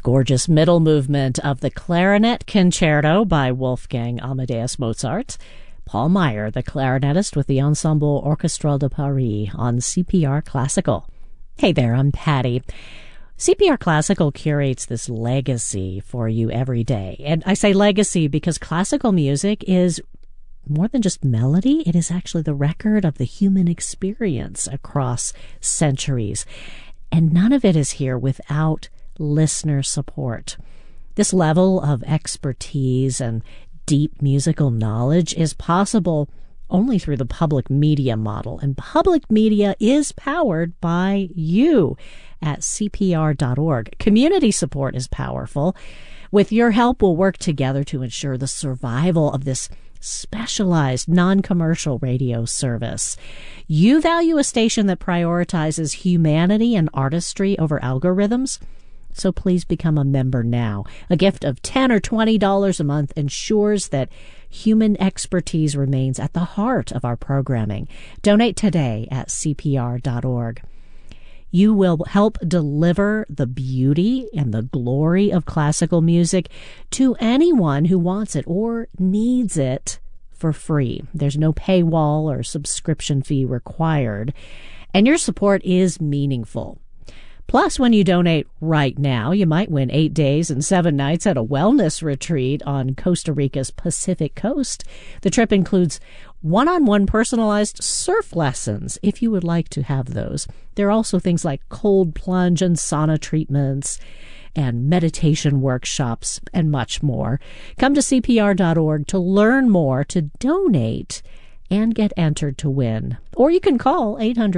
gorgeous middle movement of the Clarinet Concerto by Wolfgang Amadeus Mozart. Paul Meyer, the clarinetist with the Ensemble Orchestral de Paris on CPR Classical. Hey there, I'm Patty. CPR Classical curates this legacy for you every day. And I say legacy because classical music is more than just melody. It is actually the record of the human experience across centuries. And none of it is here without listener support. This level of expertise and deep musical knowledge is possible only through the public media model. And public media is powered by you at CPR.org. Community support is powerful. With your help, we'll work together to ensure the survival of this specialized, non-commercial radio service. You value a station that prioritizes humanity and artistry over algorithms? So please become a member now. A gift of $10 or $20 a month ensures that human expertise remains at the heart of our programming. Donate today at CPR.org. You will help deliver the beauty and the glory of classical music to anyone who wants it or needs it for free. There's no paywall or subscription fee required, and your support is meaningful. Plus, when you donate right now, you might win 8 days and 7 nights at a wellness retreat on Costa Rica's Pacific coast. The trip includes one-on-one personalized surf lessons, if you would like to have those. There are also things like cold plunge and sauna treatments and meditation workshops and much more. Come to CPR.org to learn more, to donate, and get entered to win. Or you can call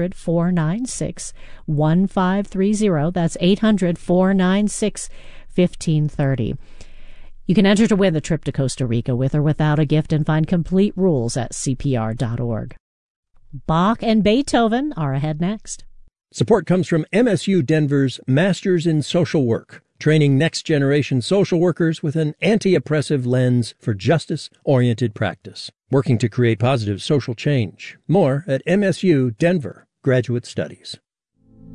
800-496-1530. That's 800-496-1530. You can enter to win the trip to Costa Rica with or without a gift and find complete rules at CPR.org. Bach and Beethoven are ahead next. Support comes from MSU Denver's Masters in Social Work, training next-generation social workers with an anti-oppressive lens for justice-oriented practice, working to create positive social change. More at MSU Denver Graduate Studies.